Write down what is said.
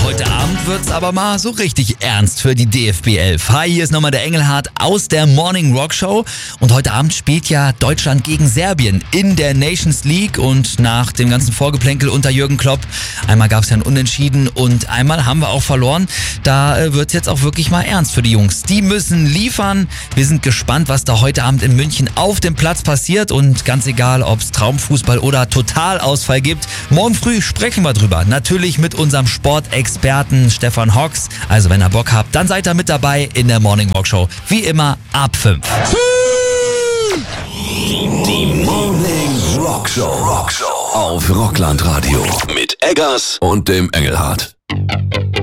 Heute Abend wird's aber mal so richtig ernst für die DFB 11. Hi, hier ist nochmal der Engelhardt aus der Morning Rock Show. Und heute Abend spielt ja Deutschland gegen Serbien in der Nations League. Und nach dem ganzen Vorgeplänkel unter Jürgen Klopp, einmal gab's ja ein Unentschieden und einmal haben wir auch verloren. Da wird's jetzt auch wirklich mal ernst für die Jungs. Die müssen liefern. Wir sind gespannt, was da heute Abend in München auf dem Platz passiert. Und ganz egal, ob's Traumfußball oder Totalausfall gibt, morgen früh sprechen wir drüber. Natürlich mit unserem Sportexperten Stefan Hocks. Also wenn ihr Bock habt, dann seid ihr mit dabei in der Morning Rock Show. Wie immer ab 5. Die Morning Rock Show auf Rockland Radio mit Eggers und dem Engelhardt.